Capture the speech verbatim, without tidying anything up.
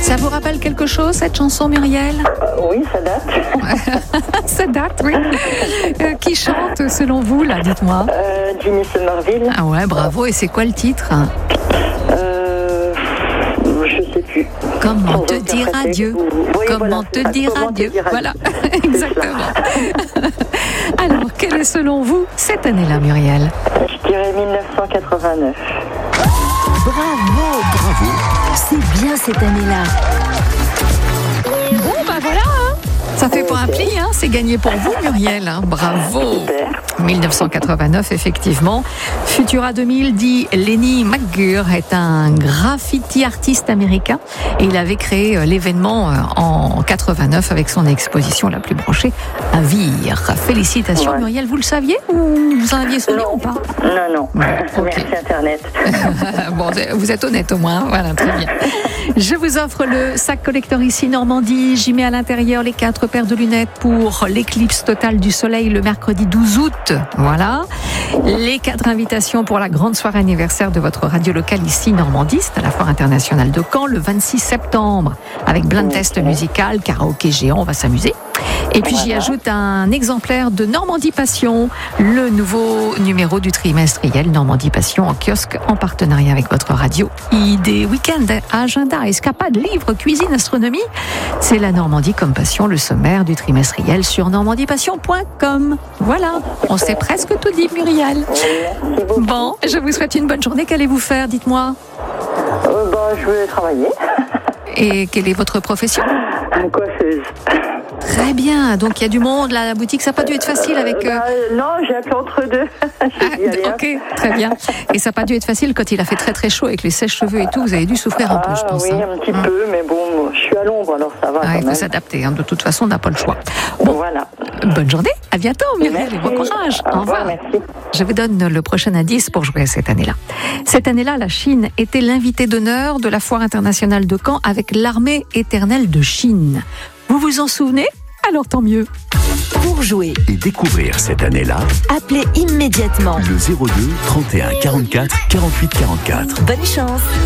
Ça vous rappelle quelque chose, cette chanson, Muriel? euh, Oui, ça date. Ça date, oui. Euh, qui chante, selon vous, là, dites-moi? Euh, Jimmy Somerville. Ah ouais, bravo. Et c'est quoi le titre? Euh, je sais plus. Comment Sans te aucun dire prétexte adieu? ou- Oui, Comment voilà, te c'est ça. dire Comment te adieu? dire adieu. Voilà, C'est ça. exactement. Alors, quelle est selon vous cette année-là, Muriel? Je dirais dix-neuf cent quatre-vingt-neuf. Bravo, bravo. C'est bien cette année-là. Bon, bah voilà, hein. Ça fait pas un pli, hein. C'est gagné pour vous, Muriel, hein. Bravo. Super. dix-neuf cent quatre-vingt-neuf, effectivement. Futura deux mille dit Lenny McGurk est un graffiti artiste américain et il avait créé l'événement en quatre-vingt-neuf avec son exposition la plus branchée à Vire. Félicitations, Ouais. Muriel, vous le saviez ou vous en aviez souvenir ou pas? Non, non. ok. Merci Internet. Bon, vous êtes honnête au moins, voilà, très bien. Je vous offre le sac collector ici Normandie. J'y mets à l'intérieur les quatre paires de lunettes pour l'éclipse totale du soleil le mercredi douze août. Voilà. Les quatre invitations pour la grande soirée anniversaire de votre radio locale ici Normandie. C'est à la Foire internationale de Caen le vingt-six septembre avec blind test musical, karaoké géant, on va s'amuser. Et puis j'y ajoute un exemplaire de Normandie Passion, le nouveau numéro du trimestriel Normandie Passion en kiosque en partenariat avec votre radio. Idées, week-end, agenda, escapade, livres, cuisine, astronomie. C'est la Normandie comme passion, le sommaire du trimestriel sur normandie passion point com. Voilà, on s'est presque tout dit, Muriel. Merci beaucoup. Bon, je vous souhaite une bonne journée. Qu'allez-vous faire, dites-moi? Euh, bah, je vais travailler. Et quelle est votre profession? Coiffeuse. Très bien, donc il y a du monde là à la boutique, ça n'a pas dû être facile avec... euh, Bah, non, j'ai appelé entre deux. J'ai dit, allez, Ah, hop. ok, très bien. Et ça n'a pas dû être facile quand il a fait très très chaud avec les sèches-cheveux et tout. Vous avez dû souffrir un peu, je Ah pense. oui, hein. un petit Hum. peu, mais bon, je suis à l'ombre, alors ça va Ah, quand il faut même. s'adapter. Hein. De toute façon, on n'a pas le choix. Voilà. Bonne journée, à bientôt, Muriel, et bon Merci. courage. Au revoir, merci. Je vous donne le prochain indice pour jouer à cette année-là. Cette année-là, la Chine était l'invité d'honneur de la Foire internationale de Caen avec l'armée éternelle de Chine. Vous vous en souvenez? Alors tant mieux. Pour jouer, Et découvrir cette année-là, appelez immédiatement. le zéro deux trente et un quarante-quatre quarante-huit quarante-quatre. Bonne chance.